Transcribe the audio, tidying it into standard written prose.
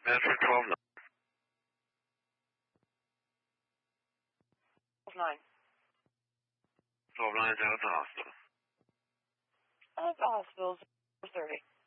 Answer 12-9. 9. 12-9 down at the hospital. At the hospital, 4:30.